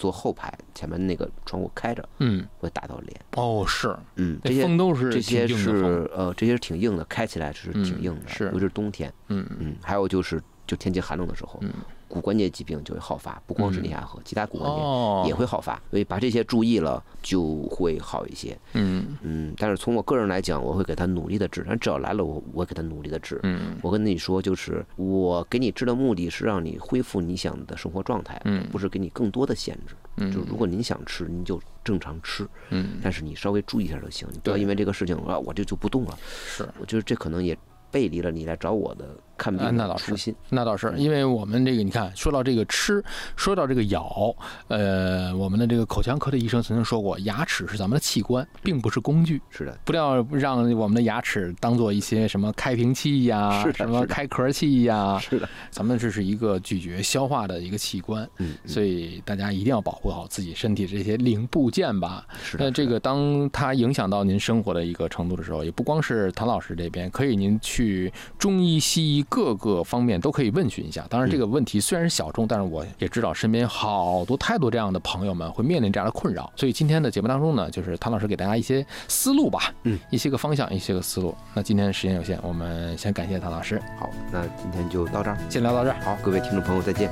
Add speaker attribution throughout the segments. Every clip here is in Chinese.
Speaker 1: 坐后排，前面那个窗户开着，会打到脸。
Speaker 2: 哦，是，
Speaker 1: 这些
Speaker 2: 风都是
Speaker 1: 这些
Speaker 2: 挺硬的
Speaker 1: 是这些是挺硬的，开起来是挺硬的，
Speaker 2: 是，
Speaker 1: 尤其是冬天。还有就天气寒冷的时候，骨关节疾病就会好发，不光是颞下颌，其他骨关节也会好发，所以把这些注意了就会好一些。但是从我个人来讲，我会给他努力的治，他只要来了，我会给他努力的治。我跟你说，就是我给你治的目的是让你恢复你想的生活状态，不是给你更多的限制。就如果您想吃，您就正常吃，但是你稍微注意一下就行，你不要因为这个事情我就不动了。
Speaker 2: 是，
Speaker 1: 我觉得这可能也背离了你来找我的看病的初心。
Speaker 2: 那倒是，因为我们这个你看，说到这个吃，说到这个咬，我们的这个口腔科的医生曾经说过，牙齿是咱们的器官，并不是工具。
Speaker 1: 是的，
Speaker 2: 不要让我们的牙齿当做一些什么开瓶器呀，什么开壳器呀。
Speaker 1: 是的，
Speaker 2: 咱们这是一个咀嚼消化的一个器官。所以大家一定要保护好自己身体这些零部件吧。
Speaker 1: 是的。
Speaker 2: 那这个当它影响到您生活的一个程度的时候，也不光是谭老师这边，可以您去中医西医各个方面都可以问询一下。当然这个问题虽然是小众，但是我也知道身边太多这样的朋友们会面临这样的困扰。所以今天的节目当中呢，就是谭老师给大家一些思路吧，一些个方向，一些个思路。那今天时间有限，我们先感谢谭老师。
Speaker 1: 好，那今天就到这儿，
Speaker 2: 先聊到这儿。
Speaker 1: 好，各位听众朋友再见。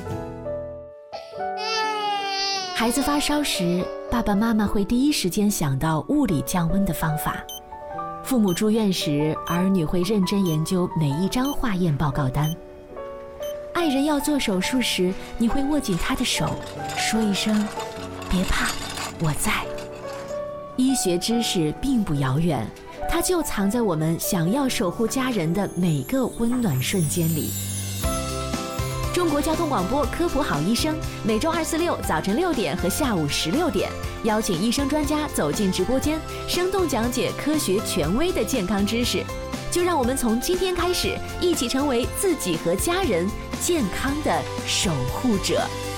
Speaker 3: 孩子发烧时，爸爸妈妈会第一时间想到物理降温的方法。父母住院时，儿女会认真研究每一张化验报告单。爱人要做手术时，你会握紧他的手，说一声“别怕，我在”。医学知识并不遥远，它就藏在我们想要守护家人的每个温暖瞬间里。中国交通广播科普好医生，每周2、4、6早晨6点和下午16点，邀请医生专家走进直播间，生动讲解科学权威的健康知识。就让我们从今天开始，一起成为自己和家人健康的守护者。